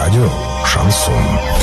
Радио «Шансон».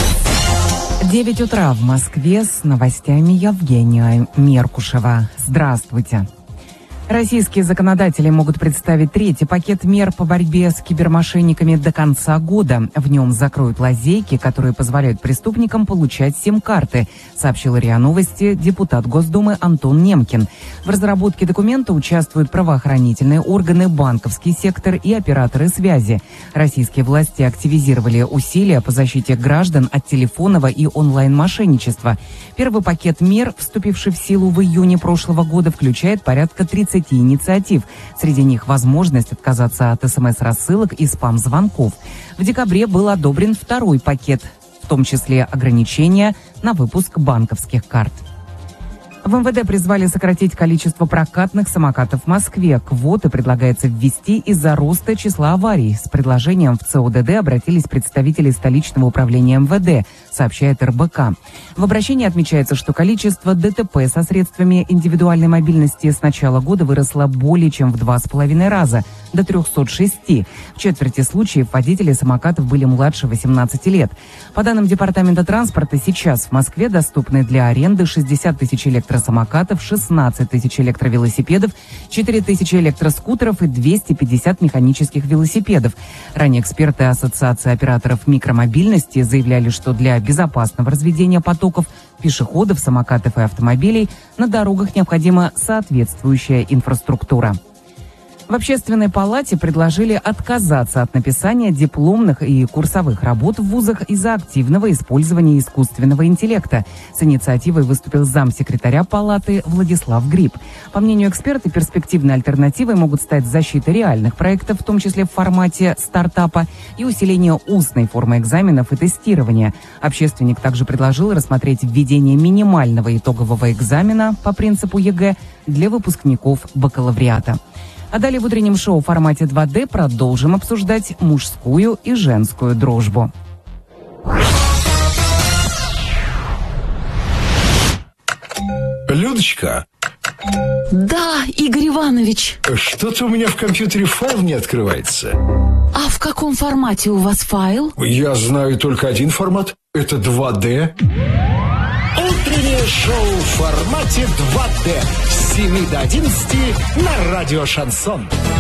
9 утра в Москве, с новостями Евгения Меркушева. Здравствуйте. Российские законодатели могут представить третий пакет мер по борьбе с кибермошенниками до конца года. В нем закроют лазейки, которые позволяют преступникам получать сим-карты, сообщил РИА Новости депутат Госдумы Антон Немкин. В разработке документа участвуют правоохранительные органы, банковский сектор и операторы связи. Российские власти активизировали усилия по защите граждан от телефонного и онлайн-мошенничества. Первый пакет мер, вступивший в силу в июне прошлого года, включает порядка 30 инициатив. Среди них возможность отказаться от СМС-рассылок и спам-звонков. В декабре был одобрен второй пакет, в том числе ограничения на выпуск банковских карт. В МВД призвали сократить количество прокатных самокатов в Москве. Квоты предлагается ввести из-за роста числа аварий. С предложением в ЦОДД обратились представители столичного управления МВД, сообщает РБК. В обращении отмечается, что количество ДТП со средствами индивидуальной мобильности с начала года выросло более чем в 2,5 раза, до 306. В четверти случаев водители самокатов были младше 18 лет. По данным Департамента транспорта, сейчас в Москве доступны для аренды 60 тысяч электросамокатов, 16 тысяч электровелосипедов, 4 тысячи электроскутеров и 250 механических велосипедов. Ранее эксперты Ассоциации операторов микромобильности заявляли, что для безопасного разведения потоков пешеходов, самокатов и автомобилей на дорогах необходима соответствующая инфраструктура. В Общественной палате предложили отказаться от написания дипломных и курсовых работ в вузах из-за активного использования искусственного интеллекта. С инициативой выступил замсекретаря палаты Владислав Гриб. По мнению эксперта, перспективной альтернативой могут стать защита реальных проектов, в том числе в формате стартапа, и усиление устной формы экзаменов и тестирования. Общественник также предложил рассмотреть введение минимального итогового экзамена по принципу ЕГЭ для выпускников бакалавриата. А далее в утреннем шоу в формате 2D продолжим обсуждать мужскую и женскую дружбу. Людочка. Да, Игорь Иванович. Что-то у меня в компьютере файл не открывается. А в каком формате у вас файл? Я знаю только один формат. Это 2D. Утреннее шоу в формате 2D с 7 до 11 на радио «Шансон».